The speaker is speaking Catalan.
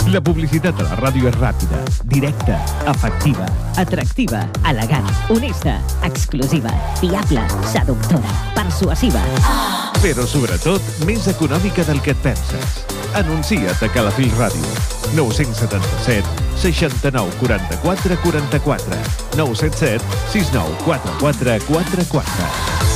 La publicitat a la ràdio és ràpida, directa, efectiva, atractiva, elegant, honesta, exclusiva, fiable, seductora, persuasiva. Però, sobretot, més econòmica del que et penses. Anuncia't a Calafell Ràdio. 977 69 44 44 977 69 44 44.